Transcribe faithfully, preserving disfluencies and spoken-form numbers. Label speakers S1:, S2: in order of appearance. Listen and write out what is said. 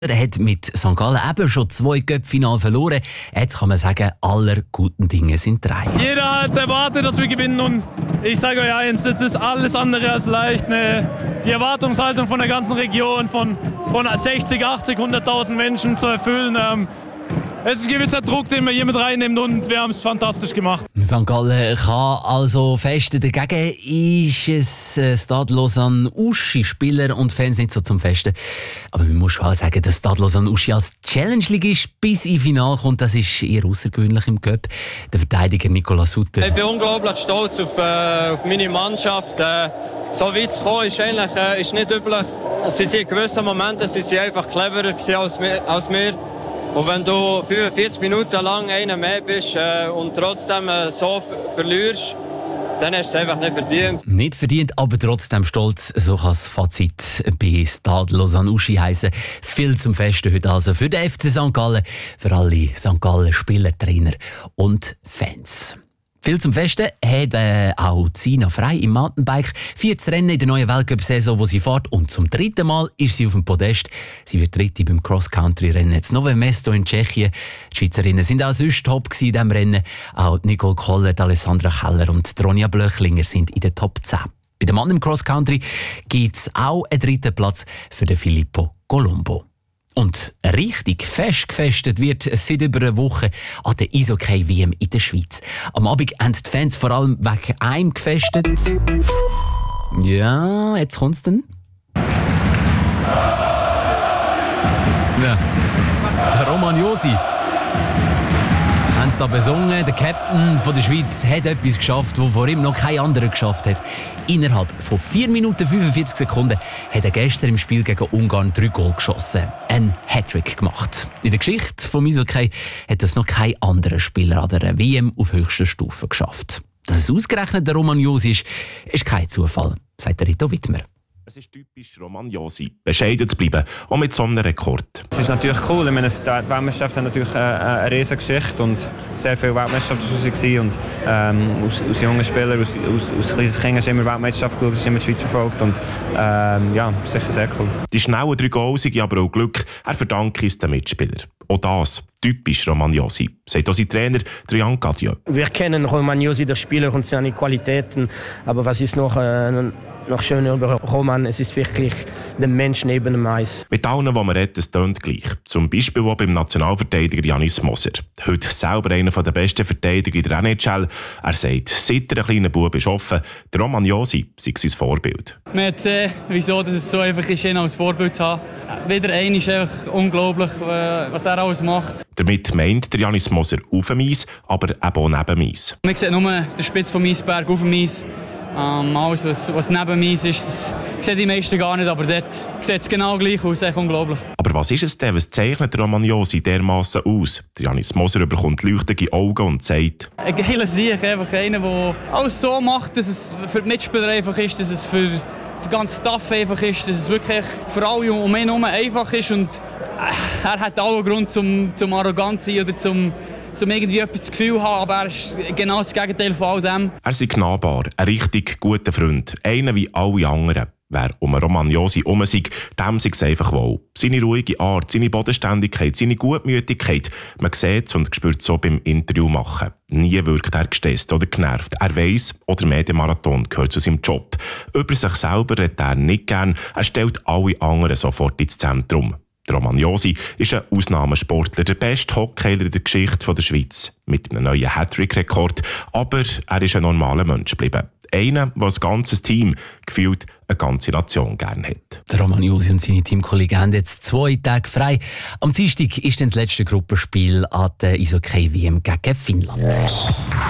S1: Er hat mit Sankt Gallen eben schon zwei Cup-Finale verloren. Jetzt kann man sagen, aller guten Dinge sind drei.
S2: Jeder hat erwartet, dass wir gewinnen und ich sage euch eins, das ist alles andere als leicht. Ne? Die Erwartungshaltung von der ganzen Region, von, von sechzig, achtzig, hunderttausend Menschen zu erfüllen. Ähm, Es ist ein gewisser Druck, den man hier mit reinnimmt und wir haben es fantastisch gemacht.
S1: Sankt Gallen kann also festen. Dagegen ist es äh, Stade Lausanne-Uschi, Spieler und Fans nicht so zum Festen. Aber man muss schon auch sagen, dass Stade Lausanne-Uschi als Challenge-Ligist bis ins Finale kommt. Das ist eher außergewöhnlich im Cup. Der Verteidiger Nicolas Sutter.
S3: Ich bin unglaublich stolz auf, äh, auf meine Mannschaft. Äh, so weit zu kommen ist eigentlich äh, ist nicht üblich. Sie sind in gewissen Momenten sie sind einfach cleverer als wir. Als wir. Und wenn du fünfundvierzig Minuten lang einer mehr bist äh, und trotzdem äh, so f- verlierst, dann hast du es einfach nicht verdient.
S1: Nicht verdient, aber trotzdem stolz. So kann das Fazit bei Stade Lausanne-Uschi heissen. Viel zum Festen heute also für den F C Sankt Gallen, für alle Sankt Gallen Spieler, Trainer und Fans. Viel zum Festen hat äh, auch Zina Frey im Mountainbike. vierzig Rennen in der neuen Weltcup-Saison, wo sie fährt. Und zum dritten Mal ist sie auf dem Podest. Sie wird dritte beim Cross-Country-Rennen in Nové Mesto in Tschechien. Die Schweizerinnen sind auch sonst top in diesem Rennen. Auch Nicole Koller, Alessandra Keller und Ronja Blöchlinger sind in den Top zehn. Bei dem Mann im Cross-Country gibt es auch einen dritten Platz für den Filippo Colombo. Und richtig fest gefestet wird seit über einer Woche an der Eishockey-W M in der Schweiz. Am Abend haben die Fans vor allem wegen einem gefestet. Ja, jetzt kommt's dann. Ja, der Roman Josi. Haben sie da besungen. Der Captain von der Schweiz hat etwas geschafft, was vor ihm noch kein anderer geschafft hat. Innerhalb von vier Minuten fünfundvierzig Sekunden hat er gestern im Spiel gegen Ungarn drei Goal geschossen. Ein Hattrick gemacht. In der Geschichte vom Eishockey hat das noch kein anderer Spieler an der W M auf höchster Stufe geschafft. Dass es ausgerechnet der Roman Josi ist, ist kein Zufall, sagt der Rito Wittmer.
S4: Es ist typisch Roman Josi, bescheiden zu bleiben, auch mit so einem Rekord.
S5: Es ist natürlich cool. Ich meine, die Weltmeisterschaft hat natürlich eine, eine riesige Geschichte und sehr viele Weltmeisterschaften. Und ähm, als, als junger Spieler, als, als, als kleines Kind hast du immer Weltmeisterschaft geschaut, hast immer die Schweiz verfolgt. Und ähm, ja, sicher sehr cool.
S4: Die schnellen drei Goals sind aber auch Glück. Er verdankt es den Mitspielern. Auch das, typisch Roman Josi, sagt auch sein Trainer Jan Cadieux.
S6: Wir kennen Roman Josi, der Spieler und seine Qualitäten. Aber was ist noch... Äh, Noch schöner über Roman, es ist wirklich der Mensch neben dem Eis.
S4: Mit allen, die man redet, es tönt gleich. Zum Beispiel auch beim Nationalverteidiger Janis Moser. Heute selber einer der besten Verteidiger in der N H L. Er sagt, seit er ein kleiner Bub ist offen, der Roman Josi sei sein Vorbild.
S7: Man hat gesehen, wieso es so einfach ist, ihn als Vorbild zu haben. Wieder ein ist einfach unglaublich, was er alles macht.
S4: Damit meint der Janis Moser auf dem Eis, aber eben auch neben dem Eis.
S7: Man sieht nur den Spitz vom Eisberg auf dem Eis. Ähm, alles, was, was neben mir ist, das sehen die meisten gar nicht, aber dort sieht es genau gleich aus, echt unglaublich.
S4: Aber was ist es denn, was zeichnet Roman Josi dermassen aus? Der Janis Moser bekommt leuchtende Augen und sagt...
S7: Ein geiler Sieg, einfach einer, der alles so macht, dass es für die Mitspieler einfach ist, dass es für den ganzen Staff einfach ist, dass es wirklich für alle um ihn herum einfach ist und er hat allen Grund zum, zum arrogant zu sein oder zum... um irgendwie etwas das Gefühl haben, aber er ist genau das Gegenteil von all dem.
S4: Er ist nahbar, ein richtig guter Freund, einer wie alle anderen. Wer um Roman Josi herum sei, dem sei es einfach wohl. Seine ruhige Art, seine Bodenständigkeit, seine Gutmütigkeit, man sieht es und spürt es so beim Interview machen. Nie wirkt er gestresst oder genervt. Er weiss, oder Medienmarathon gehört zu seinem Job. Über sich selber redet er nicht gern, er stellt alle anderen sofort ins Zentrum. Roman Josi ist ein Ausnahmesportler, der beste Hockeyler der Geschichte der Schweiz. Mit einem neuen Hattrick-Rekord. Aber er ist ein normaler Mensch geblieben. Einer, der das ganze Team gefühlt eine ganze Nation gerne hat.
S1: Der Roman Josi und seine Teamkollegen haben jetzt zwei Tage frei. Am Dienstag ist dann das letzte Gruppenspiel an der Eishockey-W M gegen Finnland.